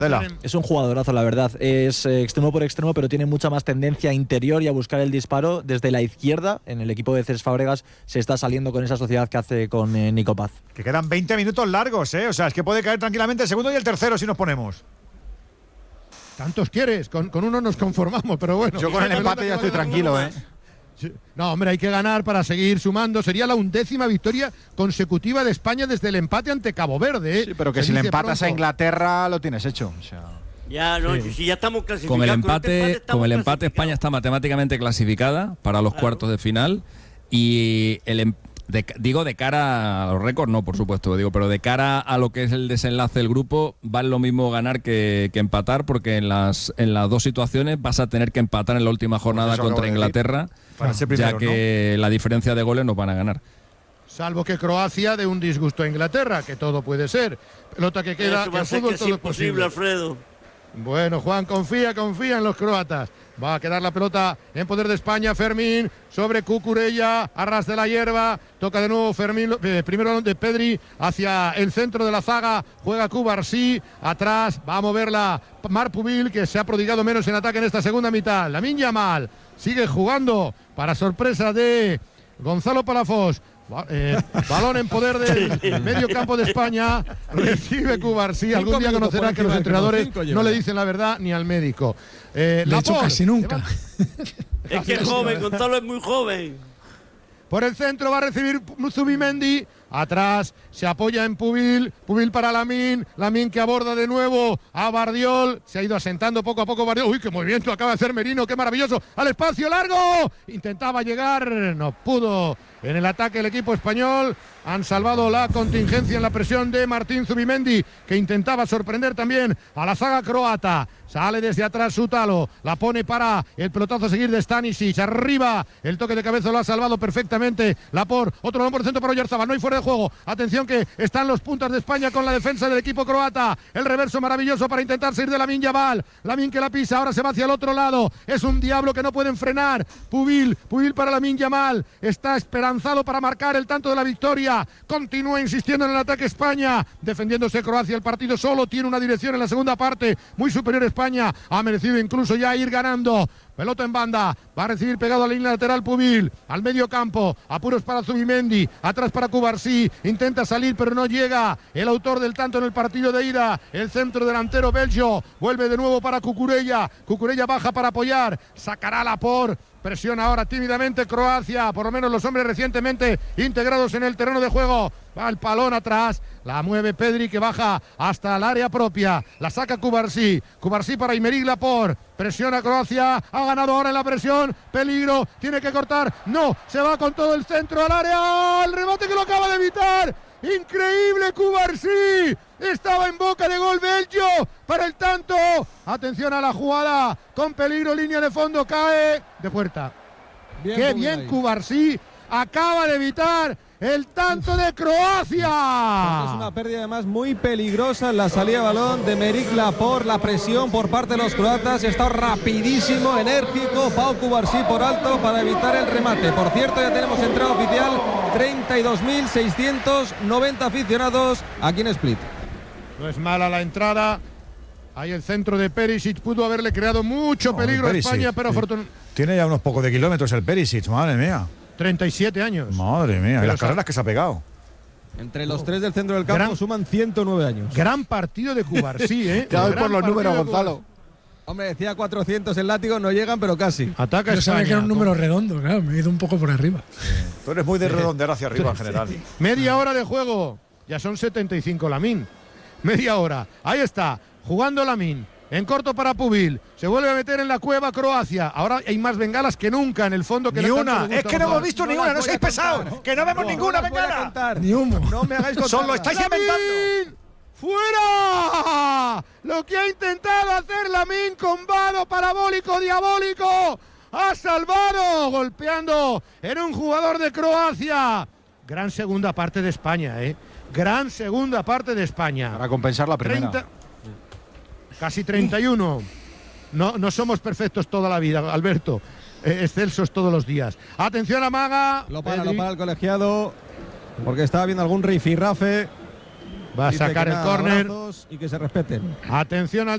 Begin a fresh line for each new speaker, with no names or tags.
Es un jugadorazo, la verdad. Es extremo por extremo, pero tiene mucha más tendencia interior y a buscar el disparo desde la izquierda. En el equipo de Cés Fábregas se está saliendo con esa sociedad que hace con Nico Paz.
Que quedan 20 minutos largos, ¿eh? O sea, es que puede caer tranquilamente el segundo y el tercero si nos ponemos.
¿Tantos quieres? Con uno nos conformamos, pero bueno.
Yo con el empate ya estoy tranquilo, ¿eh?
No, hombre, hay que ganar para seguir sumando. Sería la 11ª victoria consecutiva de España desde el empate ante Cabo Verde, ¿eh?
Sí, pero que si le empatas a Inglaterra lo tienes hecho. O sea.
Ya, no,
sí.
Si ya estamos clasificados.
Con el empate España está matemáticamente clasificada para los cuartos de final. Y digo de cara a los récords, no, por supuesto, pero de cara a lo que es el desenlace del grupo, vale lo mismo ganar que empatar, porque en las dos situaciones vas a tener que empatar en la última jornada contra Inglaterra, ya que la diferencia de goles nos van a ganar.
Salvo que Croacia dé un disgusto a Inglaterra, que todo puede ser. Pelota que queda,
Eso va a ser
fútbol
que
todo
es
es posible.
imposible, Alfredo.
Bueno, Juan, confía en los croatas. Va a quedar la pelota en poder de España. Fermín sobre Cucurella, arras de la hierba. Toca de nuevo Fermín, primero de Pedri hacia el centro de la zaga. Juega Cubarsí, atrás va a moverla Marc Pubil, que se ha prodigado menos en ataque en esta segunda mitad. Lamine Yamal sigue jugando para sorpresa de Gonzalo Palafox. Balón en poder del medio campo de España. Recibe Cubarsí. Algún día conocerá que los entrenadores no le dicen la verdad ni al médico.
De hecho, casi nunca.
Es que es joven, Gonzalo es muy joven.
Por el centro va a recibir Zubimendi. Atrás se apoya en Pubil. Pubil para Lamine. Lamine que aborda de nuevo a Bardiol. Se ha ido asentando poco a poco Bardiol. Uy, qué movimiento acaba de hacer Merino. Qué maravilloso. Al espacio largo. Intentaba llegar. No pudo. En el ataque el equipo español. Han salvado la contingencia en la presión de Martín Zubimendi, que intentaba sorprender también a la zaga croata. Sale desde atrás Sutalo, la pone para el pelotazo a seguir de Stanisic. Arriba, el toque de cabeza lo ha salvado perfectamente Lapor. Otro balón por el centro para Oyarzabal, no hay fuera de juego. Atención que están los puntas de España con la defensa del equipo croata. El reverso maravilloso para intentar salir de Lamine Yamal. Lamine que la pisa, ahora se va hacia el otro lado. Es un diablo que no pueden frenar. Pubil para Lamine Yamal. Está esperanzado para marcar el tanto de la victoria. Continúa insistiendo en el ataque España, defendiéndose Croacia. El partido solo tiene una dirección en la segunda parte, muy superior España. Ha merecido incluso ya ir ganando. Pelota en banda, va a recibir pegado a la línea lateral Pubil, al medio campo, apuros para Zubimendi, atrás para Cubarsí, intenta salir pero no llega el autor del tanto en el partido de ida, el centro delantero belgo, vuelve de nuevo para Cucurella baja para apoyar, sacará Lapor. Presiona ahora tímidamente Croacia, por lo menos los hombres recientemente integrados en el terreno de juego. Va el palón atrás, la mueve Pedri que baja hasta el área propia. La saca Cubarsí para Aymeric Laporte. Presiona Croacia, ha ganado ahora en la presión. Peligro, tiene que cortar. No, se va con todo el centro al área. El remate que lo acaba de evitar. Increíble Cubarsí. Estaba en boca de gol belgo para el tanto. Atención a la jugada con peligro, línea de fondo, cae de puerta. Qué bien Cubarsí acaba de evitar el tanto de Croacia.
Es una pérdida además muy peligrosa en la salida de balón de Aymeric Laporte. La presión por parte de los croatas está rapidísimo, enérgico. Pau Cubarsí por alto para evitar el remate. Por cierto, ya tenemos entrada oficial, 32.690 aficionados aquí en Split.
No es mala la entrada. Ahí el centro de Perisic, pudo haberle creado mucho peligro a España, pero afortunadamente.
Tiene ya unos pocos de kilómetros el Perisic, madre mía.
37 años.
Madre mía, y las carreras que se ha pegado.
Entre los tres del centro del campo suman 109 años.
Gran partido de Cubarsí, ¿eh?
Te doy por los números, Gonzalo.
Hombre, decía 400 el látigo, no llegan, pero casi.
Ataca
Yo
España.
sabía que era un número redondo, claro, me he ido un poco por arriba.
Tú eres muy de redondear hacia arriba en general.
Media hora de juego. Ya son 75 Lamine. Media hora. Ahí está, jugando Lamine. En corto para Pubil. Se vuelve a meter en la cueva Croacia. Ahora hay más bengalas que nunca en el fondo. Que
ni una. Es que no hemos visto ninguna. No seáis pesados. Que no vemos ninguna bengala.
Ni humo.
No me hagáis contar.
Solo estáis inventando.
¡Fuera! Lo que ha intentado hacer Lamine con vado parabólico, diabólico. Ha salvado, golpeando en un jugador de Croacia. Gran segunda parte de España, ¿eh? Gran segunda parte de España.
Para compensar la primera.
Casi 31. No somos perfectos toda la vida, Alberto. Excelsos todos los días. Atención a Maga.
Lo para el colegiado, porque estaba viendo algún rifirrafe.
Va a sacar el córner.
Y que se respeten.
Atención al